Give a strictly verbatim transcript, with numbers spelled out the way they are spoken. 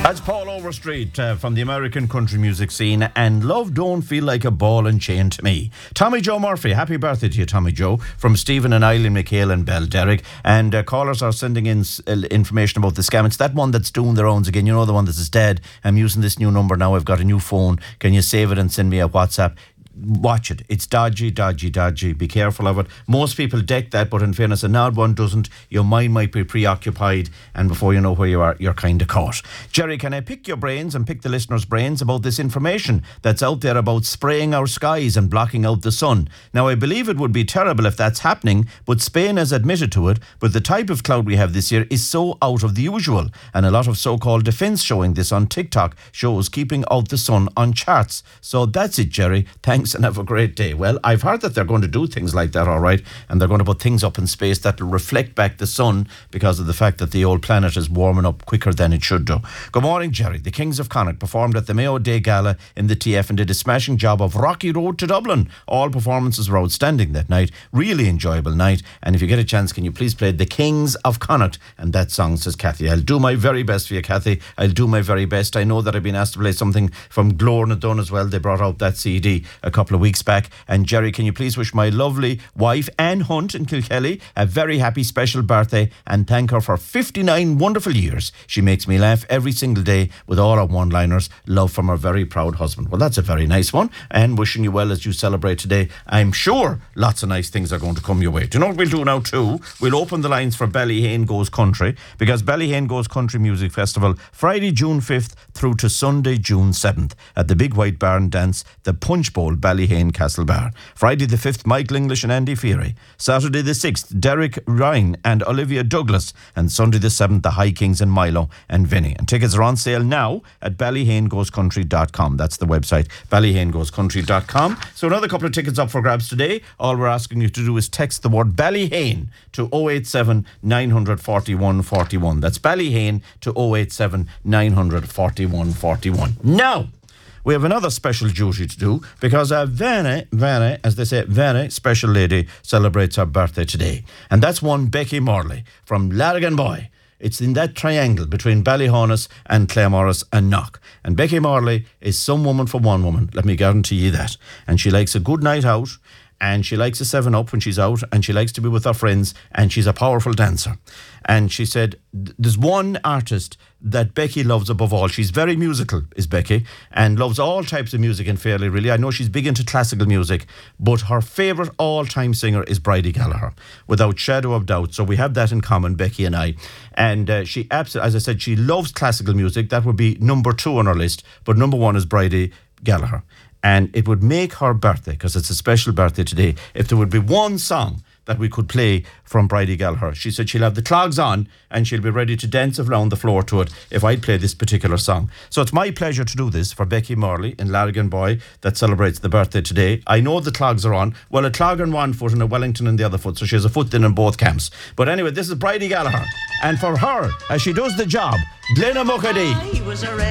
That's Paul Overstreet uh, from the American country music scene, and Love Don't Feel Like a Ball and Chain to Me. Tommy Joe Murphy, happy birthday to you, Tommy Joe, from Stephen and Eileen McHale and Bell Derrick. And uh, callers are sending in uh, information about the scam. It's that one that's doing their owns again. You know, the one that is dead. I'm using this new number now. I've got a new phone. Can you save it and send me a WhatsApp? Watch it. It's dodgy, dodgy, dodgy. Be careful of it. Most people deck that, but in fairness, an odd one doesn't. Your mind might be preoccupied, and before you know where you are, you're kind of caught. Jerry, can I pick your brains and pick the listeners' brains about this information that's out there about spraying our skies and blocking out the sun? Now, I believe it would be terrible if that's happening, but Spain has admitted to it. But the type of cloud we have this year is so out of the usual, and a lot of so-called defence showing this on TikTok shows keeping out the sun on charts. So that's it, Jerry. Thanks and have a great day. Well, I've heard that they're going to do things like that, all right, and they're going to put things up in space that will reflect back the sun because of the fact that the old planet is warming up quicker than it should do. Good morning, Jerry. The Kings of Connacht performed at the Mayo Day Gala in the T F and did a smashing job of Rocky Road to Dublin. All performances were outstanding that night. Really enjoyable night. And if you get a chance, can you please play The Kings of Connacht? And that song, says Kathy. I'll do my very best for you, Kathy. I'll do my very best. I know that I've been asked to play something from Glór na Dún as well. They brought out that C D a couple of weeks back. And Jerry, can you please wish my lovely wife, Anne Hunt in Kilkelly, a very happy special birthday and thank her for fifty-nine wonderful years. She makes me laugh every single day with all her one-liners. Love from her very proud husband. Well, that's a very nice one. And wishing you well as you celebrate today. I'm sure lots of nice things are going to come your way. Do you know what we'll do now too? We'll open the lines for Ballyhane Goes Country, because Ballyhane Goes Country Music Festival, Friday, June fifth through to Sunday, June seventh at the Big White Barn Dance, the Punch Bowl, Ballyhane Castle Bar. Friday the fifth, Michael English and Andy Feary. Saturday the sixth, Derek Ryan and Olivia Douglas. And Sunday the seventh, the High Kings and Milo and Vinny. And tickets are on sale now at ballyhane goes country dot com. That's the website, ballyhane goes country dot com. So another couple of tickets up for grabs today. All we're asking you to do is text the word Ballyhane to oh eight seven, nine four one, four one. That's Ballyhane to oh eight seven, nine four one, four one. Now, we have another special duty to do because a very, very, as they say, very special lady celebrates her birthday today. And that's one Becky Morley from Larrigan-Boy. It's in that triangle between Ballyhonus and Claremorris and Knock. And Becky Morley is some woman for one woman, let me guarantee you that. And she likes a good night out, and she likes a seven up when she's out, and she likes to be with her friends, and she's a powerful dancer. And she said, there's one artist that Becky loves above all. She's very musical, is Becky, and loves all types of music and fairly really. I know she's big into classical music, but her favourite all-time singer is Bridie Gallagher, without shadow of doubt. So we have that in common, Becky and I. And uh, she absolutely, as I said, she loves classical music. That would be number two on her list, but number one is Bridie Gallagher. And it would make her birthday, because it's a special birthday today, if there would be one song that we could play from Bridie Gallagher. She said she'll have the clogs on and she'll be ready to dance around the floor to it if I'd play this particular song. So it's my pleasure to do this for Becky Morley in Larrigan-Boy that celebrates the birthday today. I know the clogs are on. Well, a clog on one foot and a Wellington in the other foot, so she has a foot in in both camps. But anyway, this is Bridie Gallagher. And for her, as she does the job, Glenna Muckadee.